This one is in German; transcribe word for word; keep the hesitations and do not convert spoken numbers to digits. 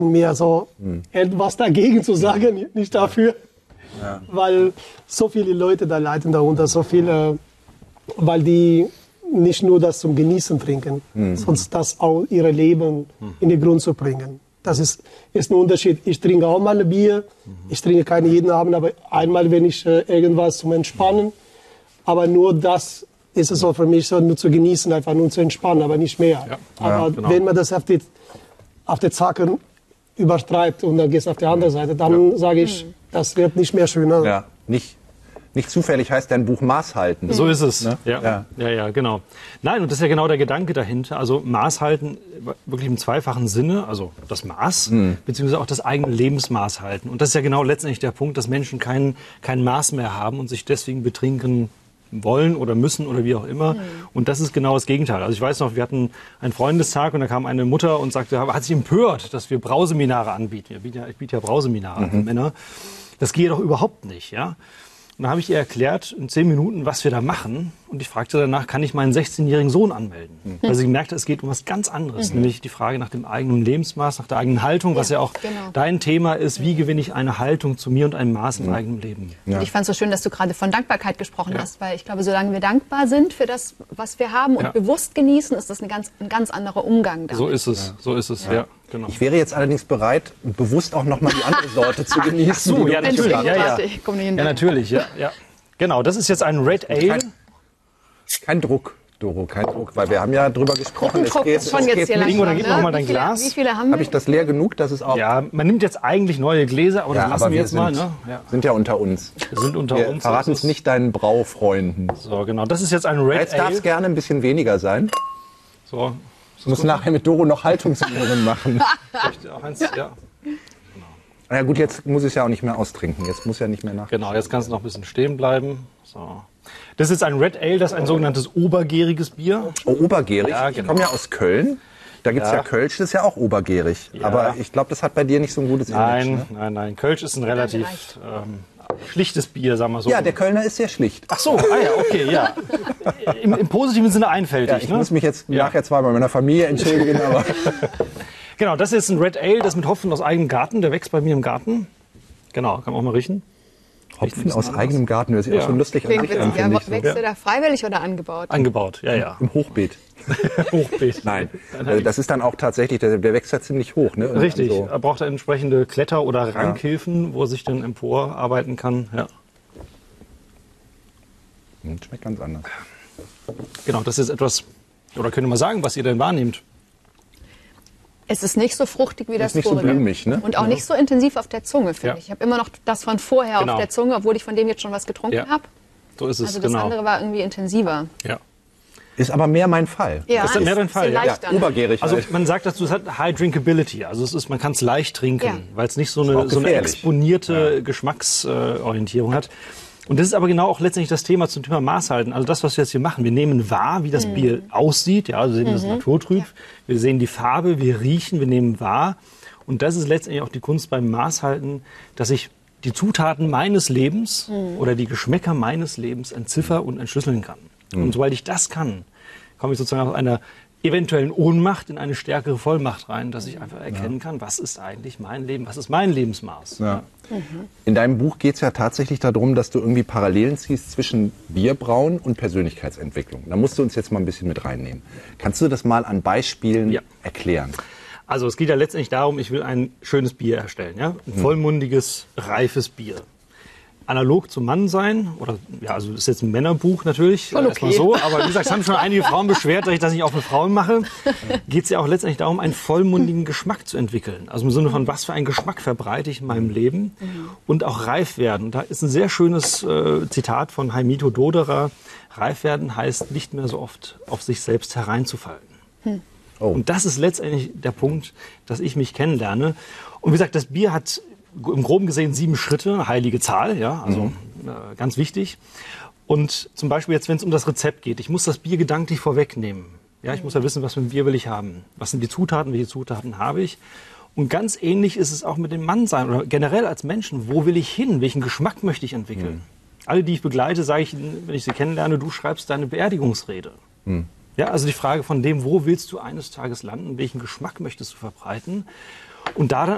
mir so hm. etwas dagegen zu sagen, nicht dafür. Ja. Weil so viele Leute da leiden darunter, so viele, weil die nicht nur das zum Genießen trinken, mhm. sondern das auch ihre Leben mhm. in den Grund zu bringen. Das ist, ist ein Unterschied. Ich trinke auch mal ein Bier, mhm. ich trinke keine jeden Abend, aber einmal, wenn ich äh, irgendwas zum Entspannen, aber nur das ist es so für mich, so nur zu genießen, einfach nur zu entspannen, aber nicht mehr. Ja. Aber ja, genau. wenn man das auf die, auf die Zacke übertreibt und dann geht es auf die andere Seite, dann ja. sage ich, mhm. das wird nicht mehr schöner. Ja, nicht, nicht zufällig heißt dein Buch Maß halten. So ist es. Ne? Ja. Ja. ja, ja, genau. Nein, und das ist ja genau der Gedanke dahinter. Also Maß halten wirklich im zweifachen Sinne, also das Maß, mhm. beziehungsweise auch das eigene Lebensmaß halten. Und das ist ja genau letztendlich der Punkt, dass Menschen kein, kein Maß mehr haben und sich deswegen betrinken wollen oder müssen oder wie auch immer. Mhm. Und das ist genau das Gegenteil. Also ich weiß noch, wir hatten einen Freundestag und da kam eine Mutter und sagte, hat sich empört, dass wir Brauseminare anbieten. Ich biete ja, ich biete ja Brauseminare mhm. an Männer. Das gehe doch überhaupt nicht, ja. Und dann habe ich ihr erklärt in zehn Minuten, was wir da machen. Und ich fragte danach, kann ich meinen sechzehnjährigen Sohn anmelden? Mhm. Weil sie merkte, es geht um was ganz anderes. Mhm. Nämlich die Frage nach dem eigenen Lebensmaß, nach der eigenen Haltung, ja, was ja auch genau. dein Thema ist. Wie gewinne ich eine Haltung zu mir und ein Maß im mhm. eigenen Leben? Ja. Und ich fand es so schön, dass du gerade von Dankbarkeit gesprochen ja. hast. Weil ich glaube, solange wir dankbar sind für das, was wir haben und ja. bewusst genießen, ist das eine ganz, ein ganz anderer Umgang damit. So ist es, ja. so ist es, ja. ja. Genau. Ich wäre jetzt allerdings bereit, bewusst auch noch mal die andere Sorte zu genießen. Ach so, ja, natürlich. Ja, ja. ja, natürlich, ja, ja. Genau, das ist jetzt ein Red Ale. Kein, kein Druck, Doro, kein Druck, weil wir haben ja drüber gesprochen. Es geht, schon jetzt hier Ingo, dann gib noch mal dein viele, Glas. Wie viele haben wir? Habe ich das leer genug, dass es auch... Ja, man nimmt jetzt eigentlich neue Gläser, aber ja, das lassen aber wir wir jetzt sind, mal. Ne? Ja. sind ja unter uns. Wir sind unter wir uns. Verraten es nicht deinen Braufreunden. So, genau. Das ist jetzt ein Red Ale. Jetzt darf es gerne ein bisschen weniger sein. So. Ich muss nachher mit Doro noch Haltungsübungen machen. auch eins, ja. Na gut, jetzt muss ich es ja auch nicht mehr austrinken. Jetzt muss ja nicht mehr nach. Genau, jetzt kannst du noch ein bisschen stehen bleiben. So. Das ist ein Red Ale, das ist ein sogenanntes obergäriges Bier. Oh, obergärig? Ja, genau. Ich komme ja aus Köln. Da gibt es ja. ja Kölsch, das ist ja auch obergärig. Ja. Aber ich glaube, das hat bei dir nicht so ein gutes nein, Image. Ne? Nein, nein, Kölsch ist ein relativ ähm, schlichtes Bier, sagen wir so. Ja, der Kölner ist sehr schlicht. Ach so, ah ja, okay, ja. Im, im positiven Sinne einfältig. Ja, ich ne? muss mich jetzt ja. nachher zwar bei meiner Familie entschuldigen, aber... Genau, das ist ein Red Ale, das mit Hopfen aus eigenem Garten. Der wächst bei mir im Garten. Genau, kann man auch mal riechen. Hopfen aus eigenem Garten, das ist ja auch schon lustig an sich an, finde ich. So. Wächst der da freiwillig oder angebaut? Angebaut, ja, ja. Im Hochbeet. Hochbeet. Nein, das ist dann auch tatsächlich, der, der wächst ja ziemlich hoch. Ne? Richtig, so. Er braucht entsprechende Kletter- oder Rankhilfen, ja. wo er sich dann emporarbeiten kann. Ja. Schmeckt ganz anders. Genau, das ist etwas, oder könnt ihr mal sagen, was ihr denn wahrnehmt? Es ist nicht so fruchtig wie das nicht vorige. So blumig, ne? Und auch ja. nicht so intensiv auf der Zunge, finde ja. ich. Ich habe immer noch das von vorher genau. auf der Zunge, obwohl ich von dem jetzt schon was getrunken ja. habe. So ist es, also das genau. andere war irgendwie intensiver. Ja. Ist aber mehr mein Fall. Ja, ist mehr dein Fall. Ja, ja, obergärig. Also halt. man sagt dazu, es hat High Drinkability. Also es ist, man kann es leicht trinken, ja. weil es nicht so eine, so eine exponierte ja. Geschmacksorientierung hat. Und das ist aber genau auch letztendlich das Thema zum Thema Maßhalten. Also das, was wir jetzt hier machen, wir nehmen wahr, wie das mhm. Bier aussieht. Ja, also wir sehen mhm. das naturtrüb. Ja. Wir sehen die Farbe, wir riechen, wir nehmen wahr. Und das ist letztendlich auch die Kunst beim Maßhalten, dass ich die Zutaten meines Lebens mhm. oder die Geschmäcker meines Lebens entziffer und entschlüsseln kann. Mhm. Und sobald ich das kann, komme ich sozusagen aus einer eventuellen Ohnmacht in eine stärkere Vollmacht rein, dass ich einfach erkennen ja. kann, was ist eigentlich mein Leben, was ist mein Lebensmaß. Ja. Mhm. In deinem Buch geht es ja tatsächlich darum, dass du irgendwie Parallelen ziehst zwischen Bierbrauen und Persönlichkeitsentwicklung. Da musst du uns jetzt mal ein bisschen mit reinnehmen. Kannst du das mal an Beispielen ja. erklären? Also es geht ja letztendlich darum, ich will ein schönes Bier erstellen, ja? Ein mhm. vollmundiges, reifes Bier. Analog zum Mann sein, oder ja, also das ist jetzt ein Männerbuch natürlich, schon okay. erstmal so, aber wie gesagt, es haben schon einige Frauen beschwert, dass ich das nicht auch für Frauen mache. Geht es ja auch letztendlich darum, einen vollmundigen Geschmack zu entwickeln. Also im Sinne von, was für einen Geschmack verbreite ich in meinem Leben und auch reif werden. Und da ist ein sehr schönes äh, Zitat von Heimito Doderer: Reif werden heißt, nicht mehr so oft auf sich selbst hereinzufallen. Hm. Oh. Und das ist letztendlich der Punkt, dass ich mich kennenlerne. Und wie gesagt, das Bier hat im Groben gesehen sieben Schritte, heilige Zahl, ja, also mhm. äh, ganz wichtig. Und zum Beispiel jetzt, wenn es um das Rezept geht, ich muss das Bier gedanklich vorwegnehmen. Ja, ich muss ja wissen, was für ein Bier will ich haben. Was sind die Zutaten, welche Zutaten habe ich? Und ganz ähnlich ist es auch mit dem Mannsein oder generell als Menschen. Wo will ich hin? Welchen Geschmack möchte ich entwickeln? Mhm. Alle, die ich begleite, sage ich, wenn ich sie kennenlerne, du schreibst deine Beerdigungsrede. Mhm. Ja, also die Frage von dem, wo willst du eines Tages landen? Welchen Geschmack möchtest du verbreiten? Und da dann